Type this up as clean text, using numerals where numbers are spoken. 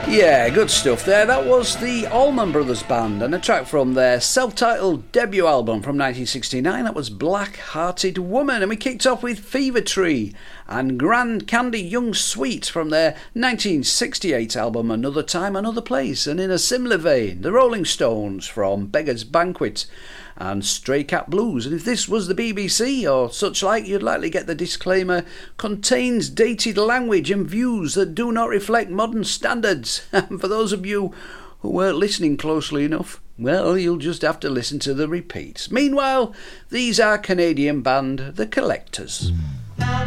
Yeah, good stuff there. That was the Allman Brothers Band and a track from their self-titled debut album from 1969. That was Black Hearted Woman. And we kicked off with Fever Tree and Grand Candy Young Sweet from their 1968 album Another Time, Another Place. And in a similar vein, the Rolling Stones from Beggar's Banquet and Stray Cat Blues. And if this was the BBC or such like, you'd likely get the disclaimer: contains dated language and views that do not reflect modern standards. And for those of you who weren't listening closely enough, well, you'll just have to listen to the repeats. Meanwhile, these are Canadian band The Collectors.